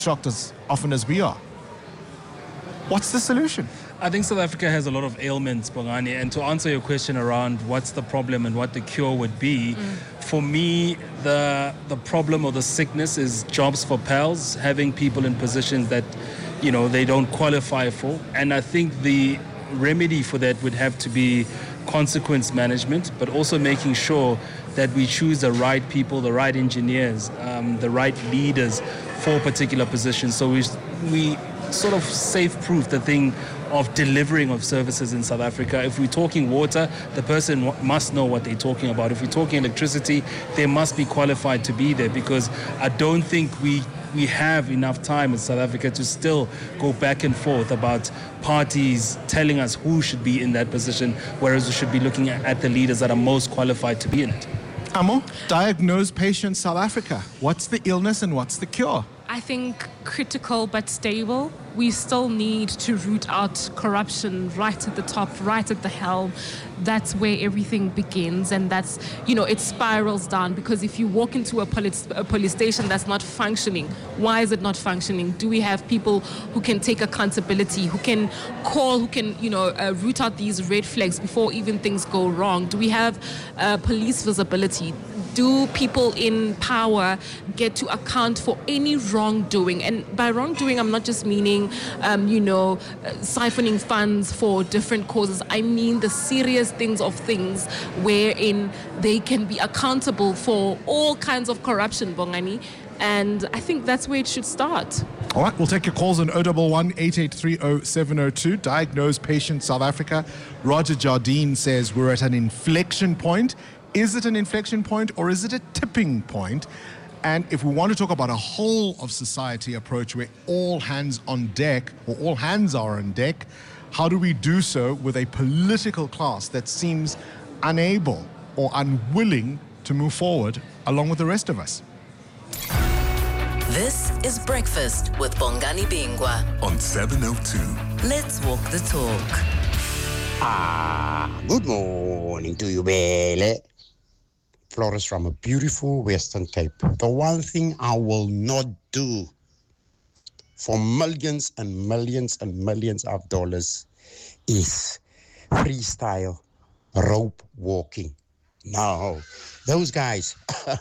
shocked as often as we are. What's the solution? I think South Africa has a lot of ailments, Bongani, and to answer your question around what's the problem and what the cure would be, for me, the problem or the sickness is jobs for pals, having people in positions that, they don't qualify for. And I think the remedy for that would have to be consequence management, but also making sure that we choose the right people, the right engineers, the right leaders for particular positions. So we sort of safe-proof the thing of delivering of services in South Africa. If we're talking water, the person must know what they're talking about. If we're talking electricity, they must be qualified to be there, because I don't think we have enough time in South Africa to still go back and forth about parties telling us who should be in that position, whereas we should be looking at the leaders that are most qualified to be in it. Amo, diagnose patient South Africa. What's the illness and what's the cure? I think critical but stable. We still need to root out corruption right at the top, right at the helm. That's where everything begins, and that's, it spirals down, because if you walk into a police station that's not functioning, why is it not functioning? Do we have people who can take accountability, who can call, who can, root out these red flags before even things go wrong? Do we have police visibility? Do people in power get to account for any wrongdoing? And by wrongdoing, I'm not just meaning, siphoning funds for different causes. I mean the serious things wherein they can be accountable for all kinds of corruption, Bongani. And I think that's where it should start. All right, we'll take your calls on 011 8830 702. Diagnose patient South Africa. Roger Jardine says we're at an inflection point. Is it an inflection point or is it a tipping point? And if we want to talk about a whole of society approach where all hands on deck, or all hands are on deck, how do we do so with a political class that seems unable or unwilling to move forward along with the rest of us? This is Breakfast with Bongani Bingwa on 702. Let's walk the talk. Good morning to you, Bele. Flores from a beautiful Western Cape. The one thing I will not do for millions and millions and millions of dollars is freestyle rope walking. No, those guys,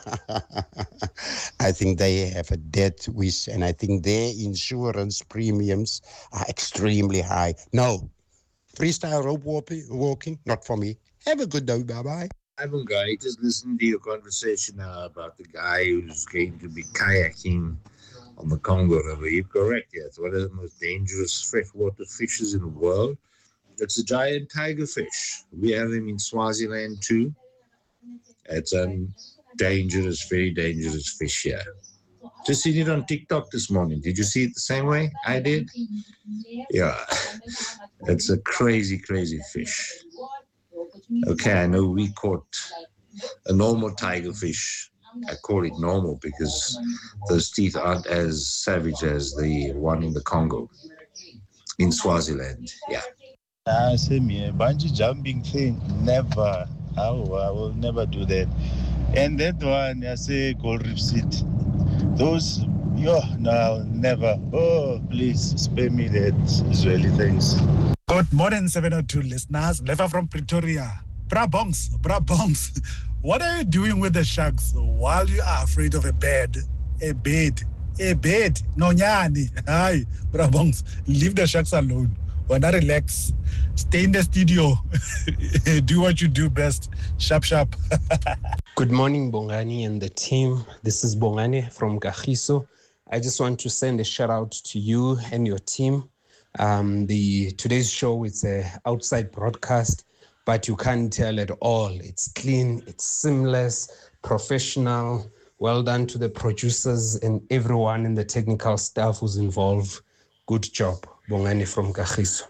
I think they have a death wish, and I think their insurance premiums are extremely high. No, freestyle rope walking, not for me. Have a good day, bye-bye. Ivan Guy, just listen to your conversation now about the guy who's going to be kayaking on the Congo River. You're correct, yeah. It's one of the most dangerous freshwater fishes in the world. It's a giant tiger fish. We have him in Swaziland too. It's a dangerous, very dangerous fish here. Just seen it on TikTok this morning. Did you see it the same way I did? Yeah. It's a crazy, crazy fish. Okay, I know we caught a normal tiger fish. I call it normal because those teeth aren't as savage as the one in the Congo, in Swaziland. Yeah. Same here. Bungee jumping thing, never. I will never do that. And that one, I say Gold Reef City. Those, no, never. Oh, please spare me that Israeli things. Good morning, 702 listeners. Leva from Pretoria. Bra bongs. What are you doing with the sharks while you are afraid of a bed? A bed. No, nyani. Hi, bra bongs. Leave the sharks alone. Wanna relax. Stay in the studio. Do what you do best. Sharp. Good morning, Bongani and the team. This is Bongani from Kagiso. I just want to send a shout out to you and your team. Today's show is an outside broadcast, but you can't tell at all. It's clean, it's seamless, professional. Well done to the producers and everyone in the technical staff who's involved. Good job. Bongani from Kagiso.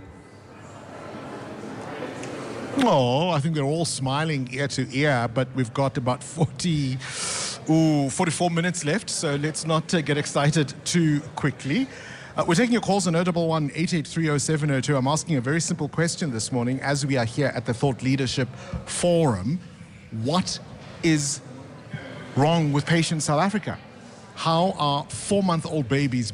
Oh, I think they're all smiling ear to ear, but we've got about 44 minutes left, so let's not get excited too quickly. We're taking your calls on 011 8830 702. I'm asking a very simple question this morning as we are here at the Thought Leadership Forum. What is wrong with patient South Africa? how are 4-month-old babies